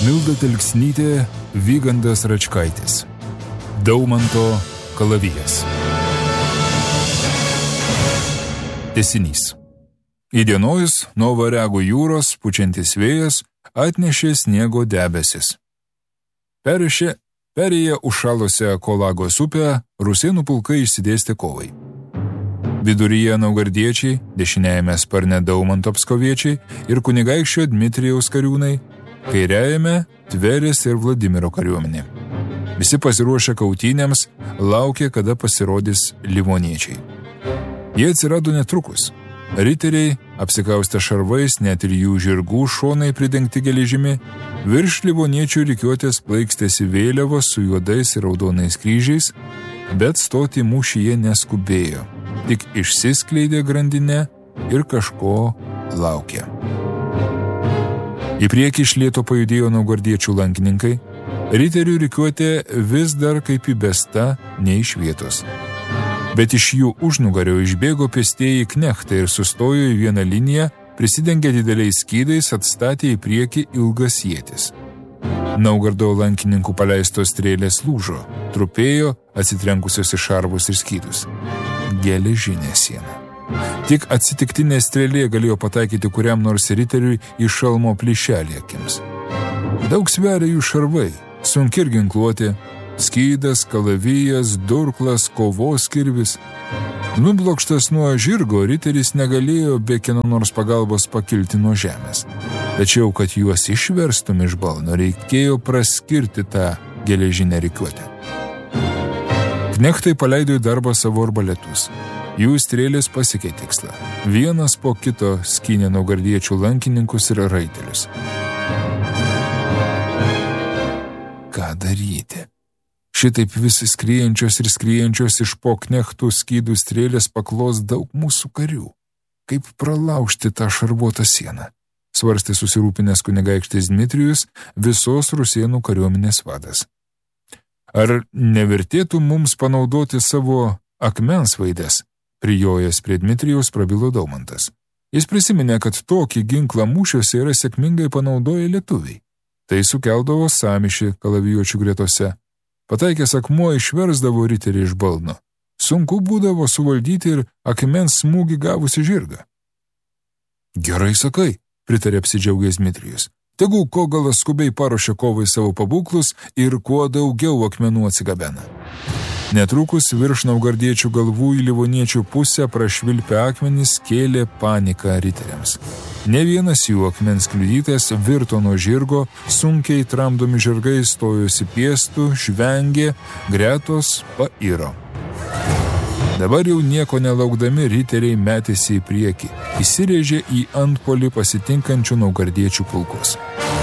Milda Telksnytė, Vygandas Račkaitis. Daumanto kalavijas. Tęsinys. Įdienojus nuo Variagų jūros pučiantis vėjas atnešė sniego debesis. Perėję užšalusią Kolagos upę, rusėnų pulkai išsidėstė kovai. Viduryje naugardiečiai, dešiniajame sparne Daumanto pskoviečiai ir kunigaikščio Dmitrijaus kariūnai, kairiajame Tverės ir Vladimiro kariuomenė. Visi pasiruošę kautynėms, laukė, kada pasirodys livoniečiai. Jie atsirado netrukus. Riteriai, apsikaustę šarvais, net ir jų žirgų šonai pridengti geležimi, virš livoniečių rikiuotės plaikstėsi vėliavos su juodais ir raudonais kryžiais, bet stoti mūšį jie neskubėjo, tik išsiskleidė grandinę ir kažko laukė. Į priekį iš lėto pajudėjo naugardiečių lankininkai, riterių rikiuotė vis dar kaip įbesta ne iš vietos. Bet iš jų užnugario išbėgo pėstieji knechtai ir sustojo į vieną liniją, prisidengę dideliais skydais, atstatė į priekį ilgas ietis. Naugardo lankininkų paleistos strėlės lūžo, trupėjo atsitrenkusios į šarvus ir skydus. Geležinė siena. Tik atsitiktinė strėlė galėjo pataikyti kuriam nors riteriui į šalmo plyšelį akims. Daug sveria jų šarvai, sunki ir ginkluotė, skydas, kalavijas, durklas, kovos kirvis. Nublokštas nuo žirgo, riteris negalėjo be kieno nors pagalbos pakilti nuo žemės. Tačiau, kad juos išverstum iš balno, reikėjo praskirti tą geležinę rikiuotę. Knechtai paleido į darbą savo arbaletus. Jų strėlės pasiekė tikslą. Vienas po kito skynė naugardiečių lankininkus ir raitelius. Ką daryti? Šitaip visi skriejančios iš po knechtų skydų strėlės paklos daug mūsų karių. Kaip pralaužti tą šarvuotą sieną? Svarstė susirūpinęs kunigaikštis Dmitrijus, visos rusėnų kariuomenės vadas. Ar nevertėtų mums panaudoti savo akmens vaides? Prijojęs prie Dmitrijaus prabilo Daumantas. Jis prisiminė, kad tokį ginklą mūšiuose yra sėkmingai panaudoję lietuviai. Tai sukeldavo sąmyšį kalavijuočių gretose. Pataikęs akmuo išversdavo riterį iš balno. Sunku būdavo suvaldyti ir akmens smūgį gavusi žirgą. Gerai sakai, pritarė apsidžiaugęs Dmitrijus. Tegu Kogalas skubiai paruošia kovai savo pabūklus ir kuo daugiau akmenų atsigabena. Netrukus virš naugardiečių galvų į livoniečių pusę prašvilpę akmenys kėlė paniką riteriams. Ne vienas jų akmens kliudytas virto nuo žirgo, sunkiai tramdomi žirgai stojosi pėstų, žvengė, gretos pairo. Dabar jau nieko nelaukdami riteriai metėsi į priekį, įsirėžė į antpuolį pasitinkančių naugardiečių pulkus.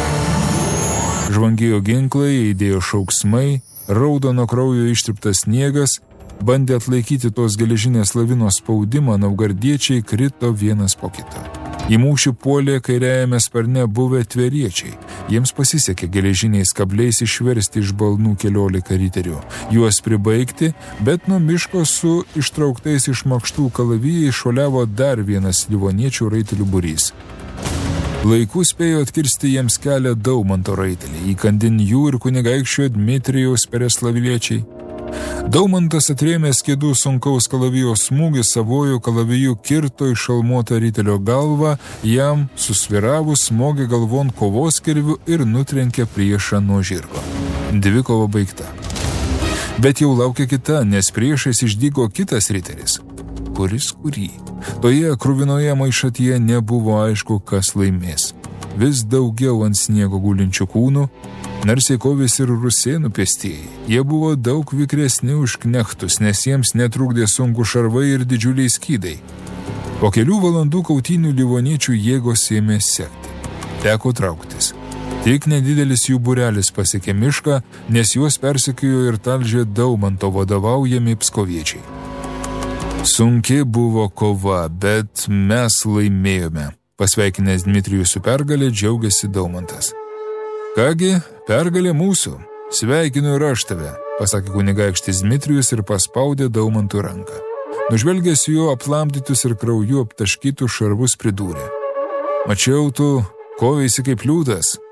Žvangėjo ginklai, įdėjo šauksmai, raudono kraujo ištirptas sniegas, bandė atlaikyti tos geležinės lavinos spaudimą, naugardiečiai krito vienas po kito. Į mūšį puolė kairiajame sparne buvę tveriečiai. Jiems pasisekė geležiniais kabliais išversti iš balnų 14 riterių, juos pribaigti, bet nuo miško su ištrauktais iš makštų kalavijai šuoliavo dar vienas livoniečių raitelių būrys. Laiku spėjo atkirsti jiems kelią Daumanto raiteliai, įkandin jų ir kunigaikščio Dmitrijaus pereslaviečiai. Daumantas atrėmęs kėdų sunkaus kalavijo smūgį savojų kalaviju kirto išalmuotą ritelio galvą, jam susviravus smogė galvon kovos kirviu ir nutrenkė priešą nuo žirgo. Dvikova baigta. Bet jau laukia kita, nes priešais išdygo kitas riteris. Kuris kurį? Toje kruvinoje maišatyje nebuvo aišku, kas laimės. Vis daugiau ant sniego gulinčių kūnų, narsiai kovės ir rusėnų pėstieji. Jie buvo daug vikresni už knechtus, nes jiems netrukdė sunku šarvai ir didžiuliai skydai. Po kelių valandų kautynių livoniečių jėgos ėmė sekti. Teko trauktis. Tik nedidelis jų būrelis pasiekė mišką, nes juos persekiojo ir talžė Daumanto vadovaujami pskoviečiai. Sunki buvo kova, bet mes laimėjome. Pasveikinęs Dmitrijų su pergalė, džiaugiasi Daumantas. Kągi, pergalė mūsų. Sveikinu ir aš tave, pasakė kunigaikštis Dmitrijus ir paspaudė Daumantui ranką. Nužvelgęs jo aplamdytus ir krauju aptaškytus šarvus pridūrė. Mačiau, tu koveisi kaip liūtas.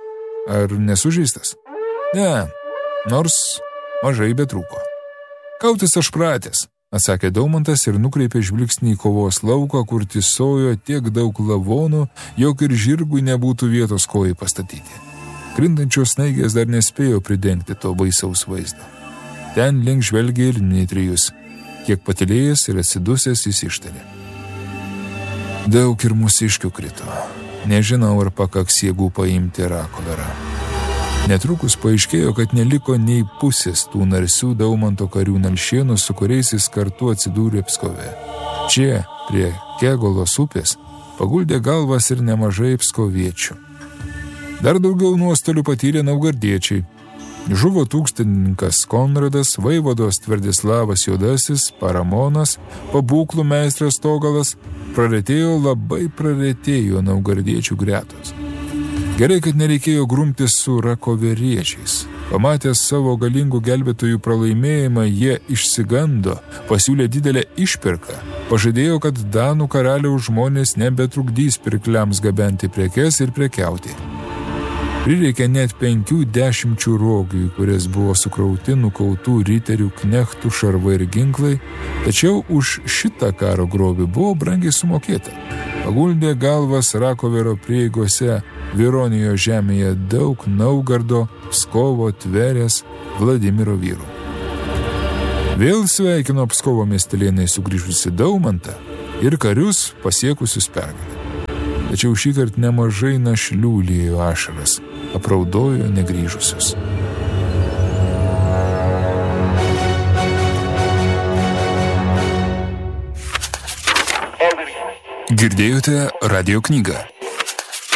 ar nesužeistas? Ne, nors mažai betrūko. Kautis aš pratęs, atsakė Daumantas ir nukreipė žvilgsnį į kovos lauką, kur tysojo tiek daug lavonų, jog ir žirgui nebūtų vietos kojai pastatyti. Krintančios snaigės dar nespėjo pridengti to baisaus vaizdo. Ten link žvelgė ir Dmitrijus, kiek patylėjęs ir atsidusęs jis ištarė. Daug ir mūsiškių krito. Nežinau, ar pakaks jėgų paimti Rakoverą. Netrukus paaiškėjo, kad neliko nei pusės tų narsių Daumanto karių nalšienų, su kuriais jis kartu atsidūrė Pskove. Čia, prie Kegolos upės, paguldė galvas ir nemažai pskoviečių. Dar daugiau nuostolių patyrė naugardiečiai. Žuvo tūkstininkas Konradas, vaivados Tverdislavas Juodasis, Paramonas, pabūklų meistras Togalas, labai praretėjo naugardiečių gretos. Gerai, kad nereikėjo grumtis su rakoveriečiais. Pamatęs savo galingų gelbėtojų pralaimėjimą, jie išsigando, pasiūlė didelę išpirką, pažadėjo, kad Danų karaliaus žmonės nebetrukdys pirkliams gabenti prekes ir prekiauti. Prireikė net 50 rogių, kurias buvo sukrauti nukautų riterių, knechtų, šarvai ir ginklai, tačiau už šitą karo grobį buvo brangiai sumokėta. Paguldė galvas Rakovero prieigose Vironijos žemėje daug Naugardo, Pskovo, Tverės, Vladimiro vyrų. Vėl sveikino Pskovo miestelėnai sugrįžusi Daumantą ir karius pasiekusius pergalę. Tačiau šįkart nemažai našlių liejo ašaras, apraudojo negrįžusius. Girdėjote radio knygą.